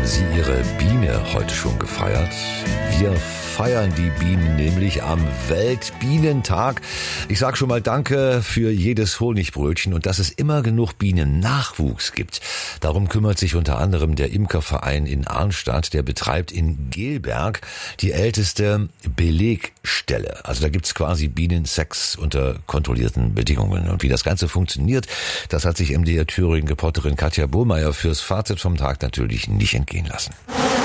Haben Sie Ihre Biene heute schon gefeiert? Wir feiern die Bienen nämlich am Weltbienentag. Ich sage schon mal Danke für jedes Honigbrötchen und dass es immer genug Bienennachwuchs gibt. Darum kümmert sich unter anderem der Imkerverein in Arnstadt. Der betreibt in Gelberg die älteste Belegstelle. Also da gibt's quasi Bienensex unter kontrollierten Bedingungen. Und wie das Ganze funktioniert, das hat sich MDR Thüringen-Reporterin Katja Bohmeier fürs Fazit vom Tag natürlich nicht entgehen lassen.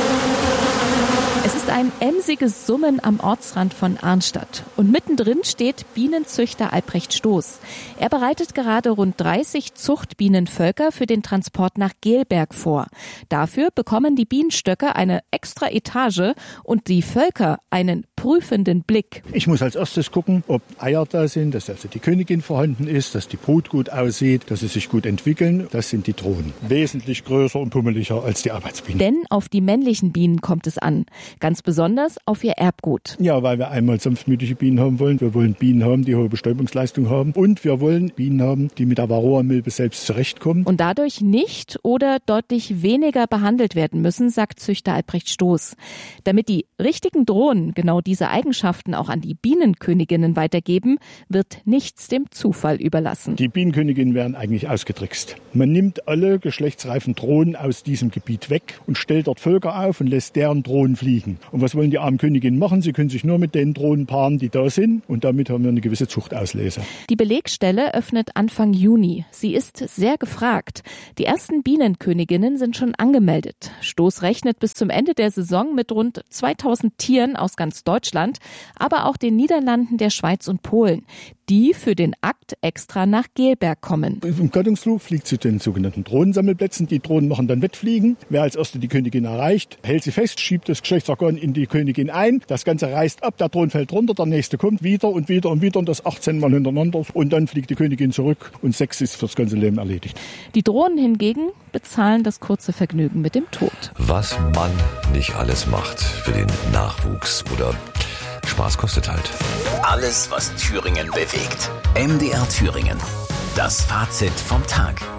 Es ist ein emsiges Summen am Ortsrand von Arnstadt. Und mittendrin steht Bienenzüchter Albrecht Stoß. Er bereitet gerade rund 30 Zuchtbienenvölker für den Transport nach Gelberg vor. Dafür bekommen die Bienenstöcke eine extra Etage und die Völker einen prüfenden Blick. Ich muss als erstes gucken, ob Eier da sind, dass also die Königin vorhanden ist, dass die Brut gut aussieht, dass sie sich gut entwickeln. Das sind die Drohnen. Wesentlich größer und pummeliger als die Arbeitsbienen. Denn auf die männlichen Bienen kommt es an. Ganz besonders auf ihr Erbgut. Ja, weil wir einmal sanftmütige Bienen haben wollen. Wir wollen Bienen haben, die hohe Bestäubungsleistung haben. Und wir wollen Bienen haben, die mit der Varroa-Milbe selbst zurechtkommen. Und dadurch nicht oder deutlich weniger behandelt werden müssen, sagt Züchter Albrecht Stoß. Damit die richtigen Drohnen genau diese Eigenschaften auch an die Bienenköniginnen weitergeben, wird nichts dem Zufall überlassen. Die Bienenköniginnen werden eigentlich ausgetrickst. Man nimmt alle geschlechtsreifen Drohnen aus diesem Gebiet weg und stellt dort Völker auf und lässt deren Drohnen fliegen. Und was wollen die armen Königinnen machen? Sie können sich nur mit den Drohnen paaren, die da sind. Und damit haben wir eine gewisse Zuchtauslese. Die Belegstelle öffnet Anfang Juni. Sie ist sehr gefragt. Die ersten Bienenköniginnen sind schon angemeldet. Stoß rechnet bis zum Ende der Saison mit rund 2000 Tieren aus ganz Deutschland, aber auch den Niederlanden, der Schweiz und Polen, die für den Akt extra nach Gelberg kommen. Im Gattungsflug fliegt zu den sogenannten Drohnensammelplätzen. Die Drohnen machen dann Wettfliegen. Wer als Erster die Königin erreicht, hält sie fest, schiebt das Geschlechtsorgan in die Königin ein. Das Ganze reißt ab, der Drohnen fällt runter, der nächste kommt wieder und wieder und wieder und das 18 Mal hintereinander. Und dann fliegt die Königin zurück und Sex ist fürs ganze Leben erledigt. Die Drohnen hingegen bezahlen das kurze Vergnügen mit dem Tod. Was man nicht alles macht für den Nachwuchs oder Spaß kostet halt. Alles, was Thüringen bewegt. MDR Thüringen. Das Fazit vom Tag.